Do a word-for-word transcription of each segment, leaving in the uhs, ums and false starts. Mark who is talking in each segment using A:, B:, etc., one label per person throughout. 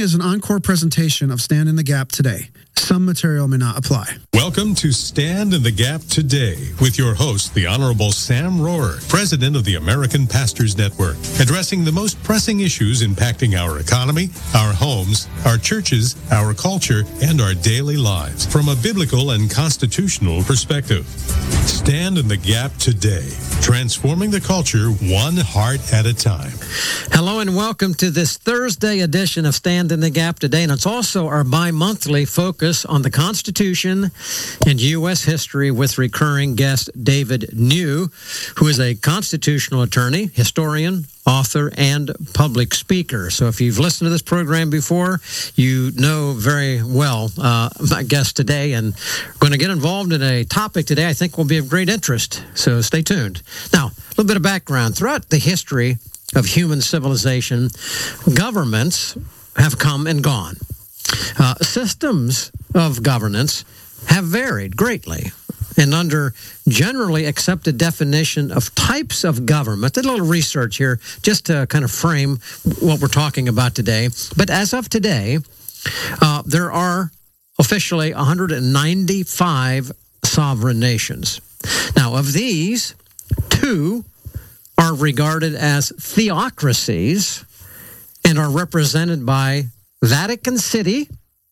A: is an encore presentation of Stand in the Gap Today. Some material may not apply.
B: Welcome to Stand in the Gap Today with your host, the Honorable Sam Rohrer, President of the American Pastors Network, addressing the most pressing issues impacting our economy, our homes, our churches, our culture, and our daily lives from a biblical and constitutional perspective. Stand in the Gap Today, transforming the culture one heart at a time.
C: Hello and welcome to this Thursday edition of Stand in the Gap Today, and it's also our bi-monthly focus on the Constitution and U S history with recurring guest David New, who is a constitutional attorney, historian, author, and public speaker. So if you've listened to this program before, you know very well uh, my guest today, and we're going to get involved in a topic today I think will be of great interest. So stay tuned. Now, a little bit of background. Throughout the history of human civilization, governments have come and gone. Uh, systems of governance have varied greatly. And under generally accepted definition of types of government, did a little research here just to kind of frame what we're talking about today. But as of today, uh, there are officially one hundred ninety-five sovereign nations. Now, of these, two are regarded as theocracies and are represented by Vatican City,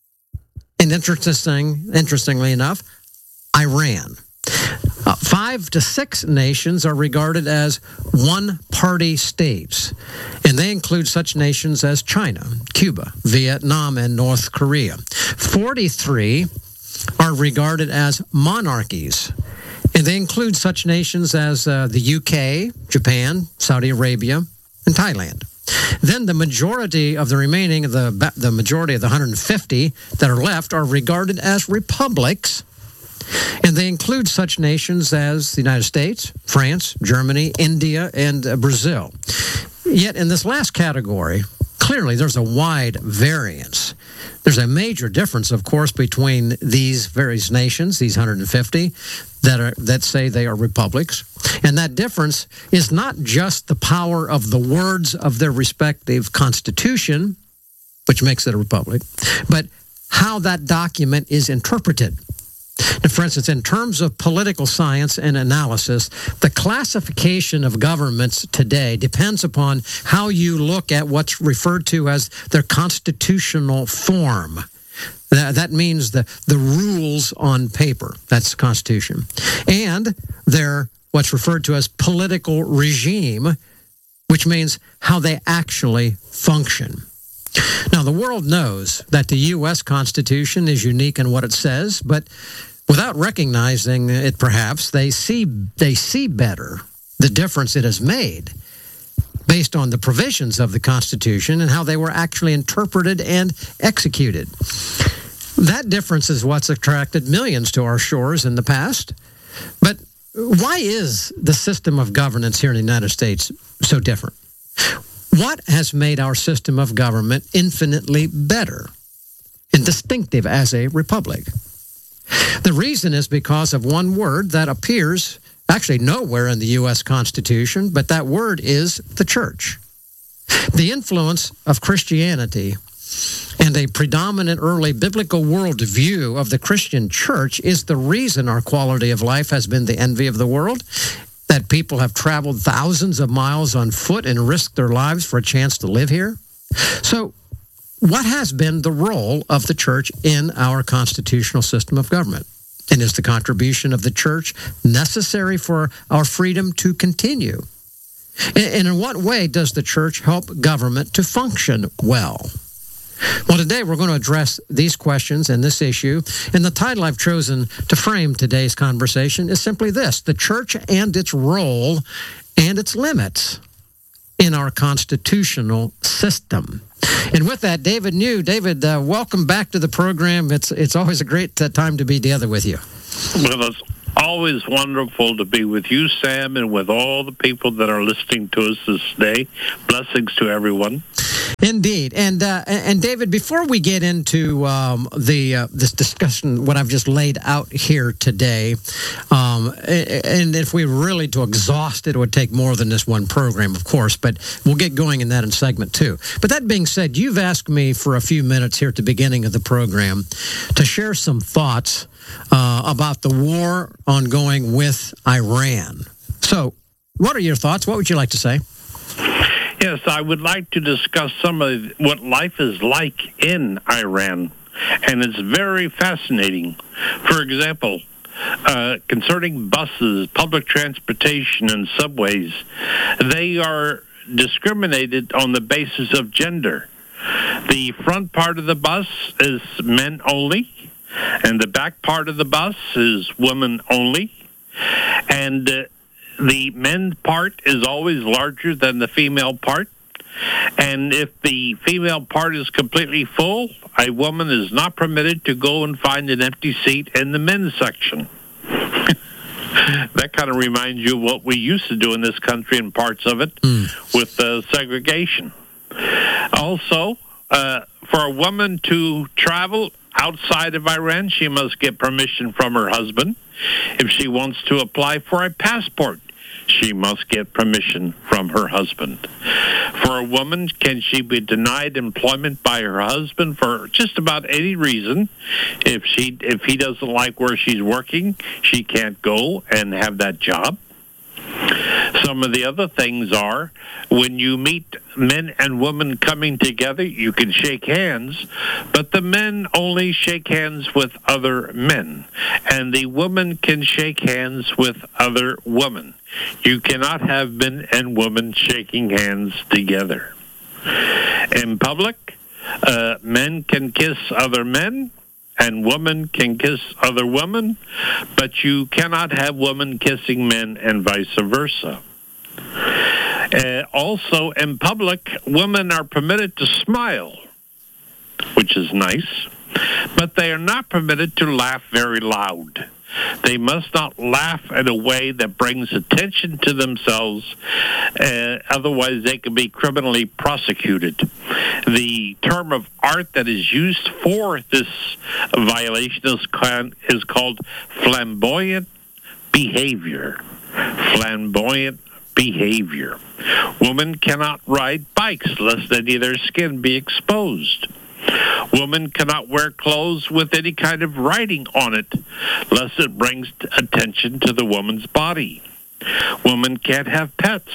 C: and interesting, interestingly enough, Iran. Uh, five to six nations are regarded as one-party states, and they include such nations as China, Cuba, Vietnam, and North Korea. forty-three are regarded as monarchies, and they include such nations as uh, the U K, Japan, Saudi Arabia, and Thailand. Then the majority of the remaining, the, the majority of the one hundred fifty that are left are regarded as republics, and they include such nations as the United States, France, Germany, India, and uh, Brazil. Yet in this last category, clearly there's a wide variance. There's a major difference, of course, between these various nations, these one hundred fifty, that are that say they are republics. And that difference is not just the power of the words of their respective constitution, which makes it a republic, but how that document is interpreted. Now, for instance, in terms of political science and analysis, the classification of governments today depends upon how you look at what's referred to as their constitutional form. That means the, the rules on paper. That's the Constitution. And their what's referred to as political regime, which means how they actually function. Now, the world knows that the U S Constitution is unique in what it says, but without recognizing it, perhaps, they see they see better the difference it has made based on the provisions of the Constitution and how they were actually interpreted and executed. That difference is what's attracted millions to our shores in the past. But why is the system of governance here in the United States so different? What has made our system of government infinitely better and distinctive as a republic? The reason is because of one word that appears actually nowhere in the U S Constitution, but that word is the church. The influence of Christianity and a predominant early biblical worldview of the Christian church is the reason our quality of life has been the envy of the world, that people have traveled thousands of miles on foot and risked their lives for a chance to live here. So what has been the role of the church in our constitutional system of government? And is the contribution of the church necessary for our freedom to continue? And in what way does the church help government to function well? Well, today we're going to address these questions and this issue, and the title I've chosen to frame today's conversation is simply this: the church and its role and its limits in our constitutional system. And with that, David New. David, uh, welcome back to the program. It's it's always a great uh, time to be together with you.
D: Well, it's always wonderful to be with you, Sam, and with all the people that are listening to us this day. Blessings to everyone.
C: Indeed, and uh, and David, before we get into um, the uh, this discussion, what I've just laid out here today, um, and if we were really to exhaust it, it would take more than this one program, of course. But we'll get going in that in segment two. But that being said, you've asked me for a few minutes here at the beginning of the program to share some thoughts uh, about the war ongoing with Iran. So, what are your thoughts? What would you like to say?
D: Yes, I would like to discuss some of what life is like in Iran, and it's very fascinating. For example, uh, concerning buses, public transportation, and subways, they are discriminated on the basis of gender. The front part of the bus is men only, and the back part of the bus is women only, and uh, the men's part is always larger than the female part. And if the female part is completely full, a woman is not permitted to go and find an empty seat in the men's section. That kind of reminds you of what we used to do in this country and parts of it mm. with uh, segregation. Also, uh, for a woman to travel outside of Iran, she must get permission from her husband. If she wants to apply for a passport, she must get permission from her husband. For a woman, can she be denied employment by her husband for just about any reason? If she, if he doesn't like where she's working, she can't go and have that job. Some of the other things are, when you meet men and women coming together, you can shake hands, but the men only shake hands with other men, and the woman can shake hands with other women. You cannot have men and women shaking hands together. In public, uh, men can kiss other men, and women can kiss other women, but you cannot have women kissing men and vice versa. Uh, also, in public, women are permitted to smile, which is nice, but they are not permitted to laugh very loud. They must not laugh in a way that brings attention to themselves, uh, otherwise they can be criminally prosecuted. The term of art that is used for this violation is, con- is called flamboyant behavior. Flamboyant behavior. Women cannot ride bikes lest any of their skin be exposed. Women cannot wear clothes with any kind of writing on it, lest it brings attention to the woman's body. Women can't have pets.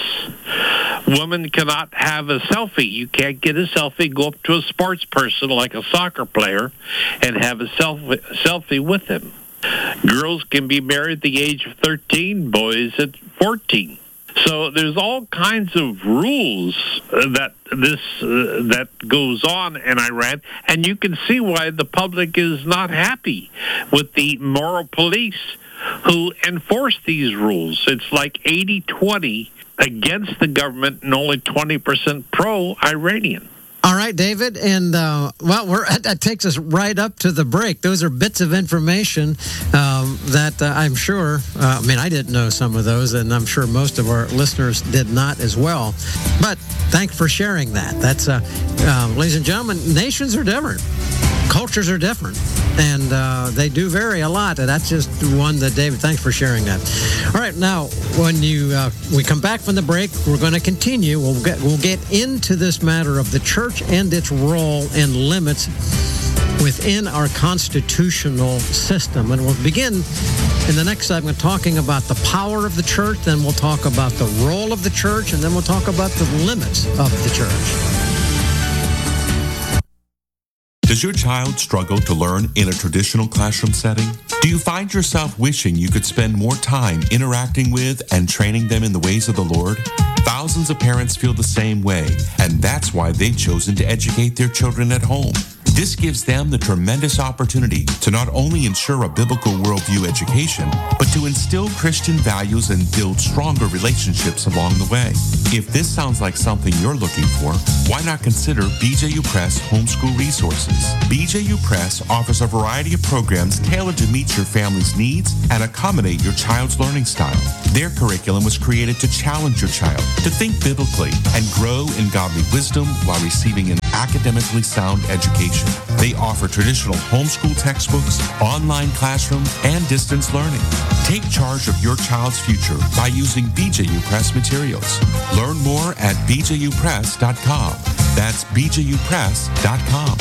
D: Women cannot have a selfie. You can't get a selfie, go up to a sports person like a soccer player and have a selfie, selfie with him. Girls can be married at the age of thirteen, boys at fourteen. So there's all kinds of rules that this uh, that goes on in Iran, and you can see why the public is not happy with the moral police who enforce these rules. It's like eighty twenty against the government and only twenty percent pro-Iranian.
C: All right, David, and uh, well, we're, that takes us right up to the break. Those are bits of information um, that uh, I'm sure, uh, I mean, I didn't know some of those, and I'm sure most of our listeners did not as well. But thanks for sharing that. That's, uh, uh, ladies and gentlemen, nations are different. Cultures are different, and uh, they do vary a lot. And that's just one that, David, thanks for sharing that. All right, now, when you uh, we come back from the break, we're going to continue. We'll get, we'll get into this matter of the church and its role and limits within our constitutional system. And we'll begin in the next segment talking about the power of the church, then we'll talk about the role of the church, and then we'll talk about the limits of the church.
E: Does your child struggle to learn in a traditional classroom setting? Do you find yourself wishing you could spend more time interacting with and training them in the ways of the Lord? Thousands of parents feel the same way, and that's why they've chosen to educate their children at home. This gives them the tremendous opportunity to not only ensure a biblical worldview education, but to instill Christian values and build stronger relationships along the way. If this sounds like something you're looking for, why not consider B J U Press Homeschool Resources? B J U Press offers a variety of programs tailored to meet your family's needs and accommodate your child's learning style. Their curriculum was created to challenge your child to think biblically and grow in godly wisdom while receiving an academically sound education. They offer traditional homeschool textbooks, online classrooms, and distance learning. Take charge of your child's future by using B J U Press materials. Learn more at b j u press dot com. That's b j u press dot com.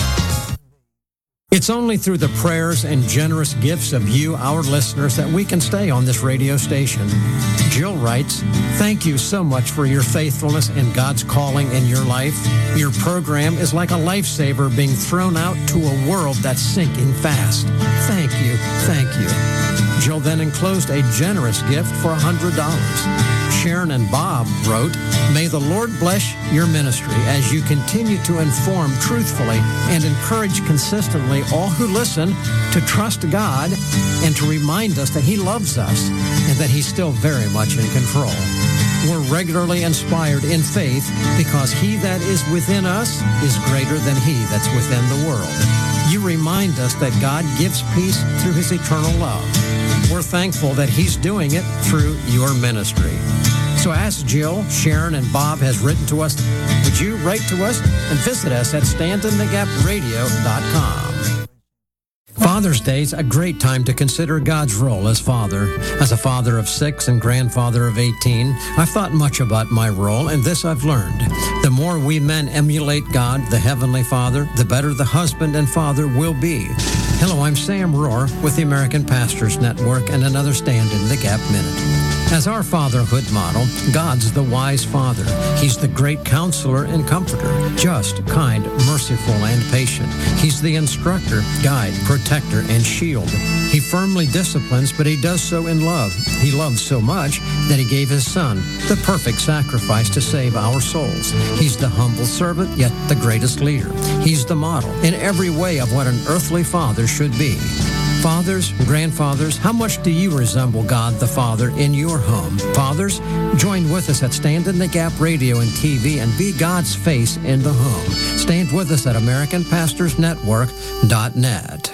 C: It's only through the prayers and generous gifts of you, our listeners, that we can stay on this radio station. Jill writes, "Thank you so much for your faithfulness and God's calling in your life. Your program is like a lifesaver being thrown out to a world that's sinking fast. Thank you, thank you." Jill then enclosed a generous gift for one hundred dollars. Sharon and Bob wrote, "May the Lord bless your ministry as you continue to inform truthfully and encourage consistently all who listen to trust God and to remind us that He loves us and that He's still very much in control. We're regularly inspired in faith because He that is within us is greater than he that's within the world. You remind us that God gives peace through His eternal love. We're thankful that He's doing it through your ministry." So as Jill, Sharon, and Bob has written to us, would you write to us and visit us at stand in the gap radio dot com. Father's Day is a great time to consider God's role as father. As a father of six and grandfather of eighteen, I've thought much about my role, and this I've learned. The more we men emulate God, the Heavenly Father, the better the husband and father will be. Hello, I'm Sam Rohr with the American Pastors Network and another Stand in the Gap Minute. As our fatherhood model, God's the wise father. He's the great counselor and comforter, just, kind, merciful, and patient. He's the instructor, guide, protector, and shield. He firmly disciplines, but He does so in love. He loves so much that He gave His Son, the perfect sacrifice to save our souls. He's the humble servant, yet the greatest leader. He's the model in every way of what an earthly father should be. Fathers, grandfathers, how much do you resemble God the Father in your home? Fathers, join with us at Stand in the Gap Radio and T V and be God's face in the home. Stand with us at american pastors network dot net.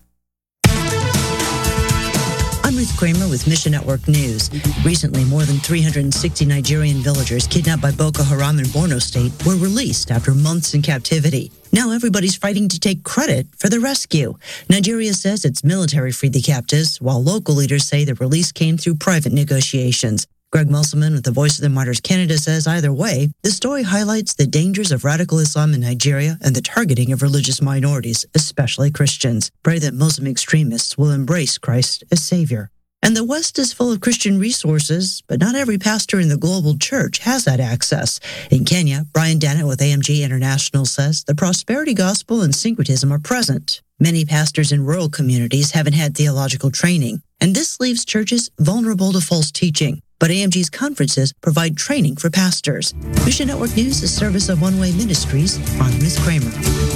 F: I'm Ruth Kramer with Mission Network News. Recently, more than three hundred sixty Nigerian villagers kidnapped by Boko Haram in Borno State were released after months in captivity. Now everybody's fighting to take credit for the rescue. Nigeria says its military freed the captives, while local leaders say the release came through private negotiations. Greg Musselman with the Voice of the Martyrs Canada says either way, the story highlights the dangers of radical Islam in Nigeria and the targeting of religious minorities, especially Christians. Pray that Muslim extremists will embrace Christ as Savior. And the West is full of Christian resources, but not every pastor in the global church has that access. In Kenya, Brian Dannett with A M G International says the prosperity gospel and syncretism are present. Many pastors in rural communities haven't had theological training, and this leaves churches vulnerable to false teaching. But A M G's conferences provide training for pastors. Mission Network News is service of One Way Ministries. I'm Ruth Kramer.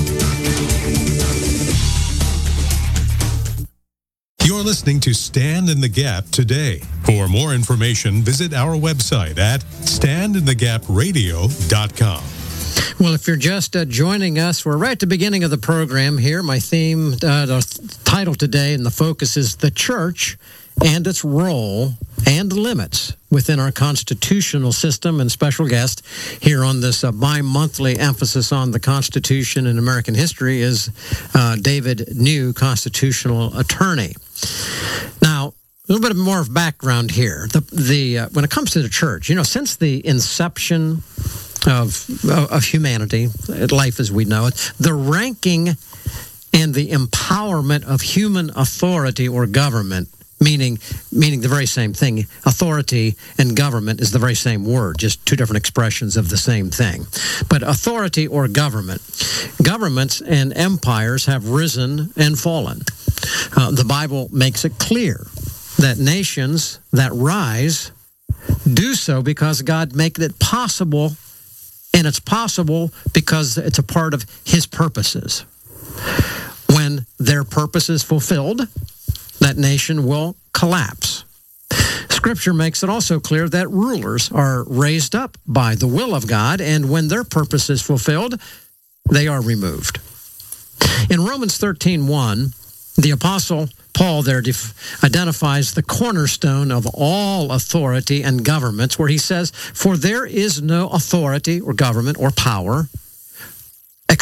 B: You're listening to Stand in the Gap today. For more information, visit our website at stand in the gap radio dot com.
C: Well, if you're just uh, joining us, we're right at the beginning of the program here. My theme, uh, the title today, and the focus is the church and its role and limits within our constitutional system. And special guest here on this uh, bi-monthly emphasis on the Constitution and American history is uh, David New, constitutional attorney. Now, a little bit more of background here. The the uh, when it comes to the church, you know, since the inception of of humanity, life as we know it, the ranking and the empowerment of human authority or government, meaning meaning the very same thing. Authority and government is the very same word, just two different expressions of the same thing. But authority or government, governments and empires have risen and fallen. Uh, the Bible makes it clear that nations that rise do so because God made it possible, and it's possible because it's a part of His purposes. When their purpose is fulfilled, that nation will collapse. Scripture makes it also clear that rulers are raised up by the will of God, and when their purpose is fulfilled, they are removed. In Romans thirteen one, the Apostle Paul there def- identifies the cornerstone of all authority and governments, where he says, "For there is no authority or government or power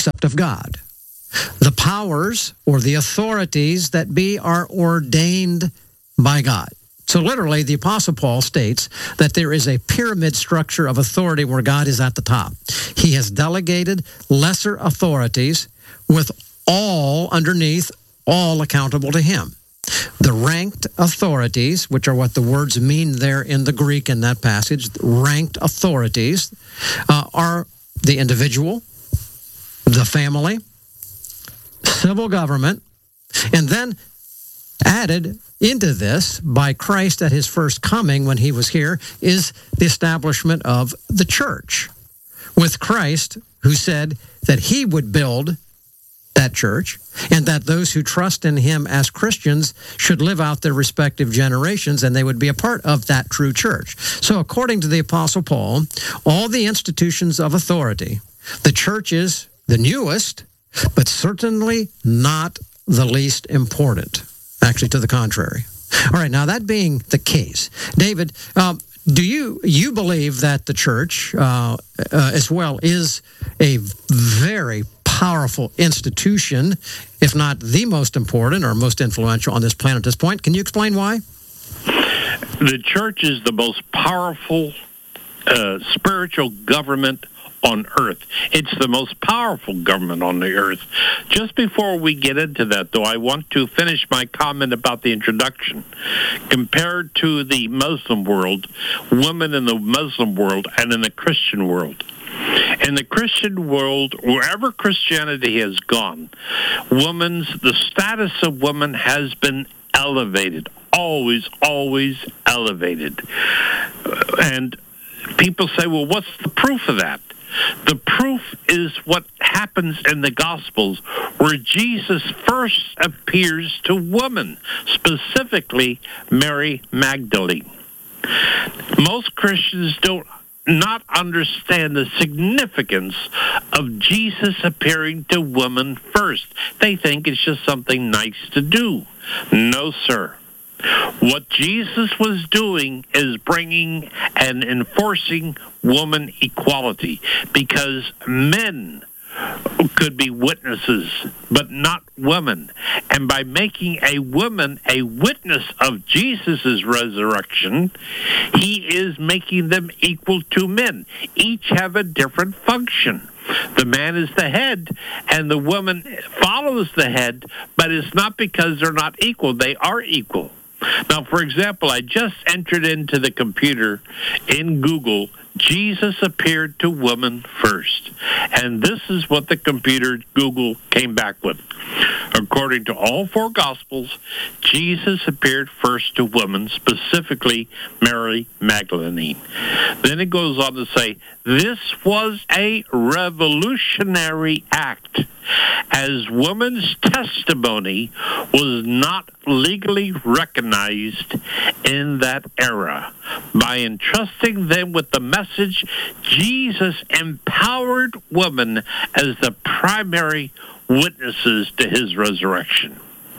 C: except of God. The powers or the authorities that be are ordained by God. So literally, the Apostle Paul states that there is a pyramid structure of authority where God is at the top. He has delegated lesser authorities with all underneath, all accountable to him. The ranked authorities, which are what the words mean there in the Greek in that passage, ranked authorities, uh, are the individual, the family, civil government, and then added into this by Christ at his first coming when he was here is the establishment of the church, with Christ who said that he would build that church and that those who trust in him as Christians should live out their respective generations and they would be a part of that true church. So according to the Apostle Paul, all the institutions of authority, the church is the newest, but certainly not the least important. Actually, to the contrary. All right, now that being the case, David, um, do you you believe that the church uh, uh, as well is a very powerful institution, if not the most important or most influential on this planet at this point? Can you explain why?
D: The church is the most powerful uh, spiritual government on earth. It's the most powerful government on the earth. Just before we get into that, though, I want to finish my comment about the introduction. Compared to the Muslim world, women in the Muslim world and in the Christian world. In the Christian world, wherever Christianity has gone, women's the status of women has been elevated. Always, always elevated. And people say, well, what's the proof of that? The proof is what happens in the Gospels, where Jesus first appears to women, specifically Mary Magdalene. Most Christians don't not understand the significance of Jesus appearing to women first. They think it's just something nice to do. No, sir. What Jesus was doing is bringing and enforcing woman equality, because men could be witnesses, but not women. And by making a woman a witness of Jesus' resurrection, he is making them equal to men. Each have a different function. The man is the head, and the woman follows the head, but it's not because they're not equal. They are equal. Now, for example, I just entered into the computer in Google, Jesus appeared to women first. And this is what the computer Google came back with. According to all four Gospels, Jesus appeared first to women, specifically Mary Magdalene. Then it goes on to say, this was a revolutionary act, as women's testimony was not legally recognized in that era. By entrusting them with the message, Jesus empowered women as the primary witnesses to his resurrection.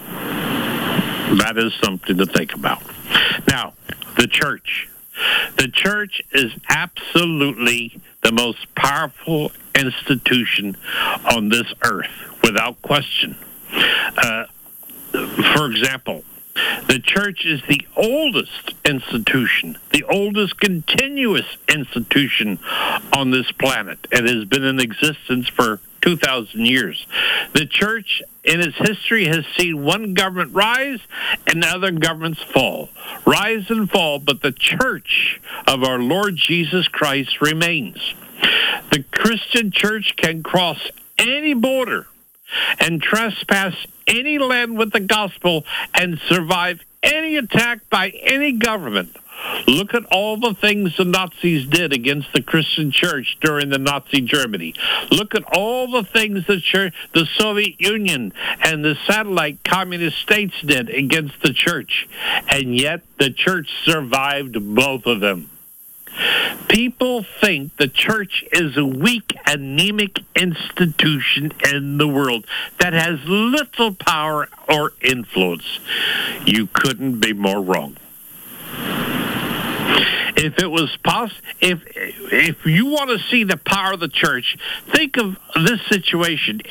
D: That is something to think about. Now, the church. The church is absolutely the most powerful institution on this earth, without question. Uh, for example, the church is the oldest institution, the oldest continuous institution on this planet. It has been in existence for two thousand years. The church in its history has seen one government rise and other governments fall. Rise and fall, but the church of our Lord Jesus Christ remains. The Christian church can cross any border and trespass any land with the gospel and survive any attack by any government. Look at all the things the Nazis did against the Christian church during the Nazi Germany. Look at all the things the church, the Soviet Union and the satellite communist states did against the church. And yet the church survived both of them. People think the church is a weak, anemic institution in the world that has little power or influence. You couldn't be more wrong. If it was poss- if if you want to see the power of the church, think of this situation.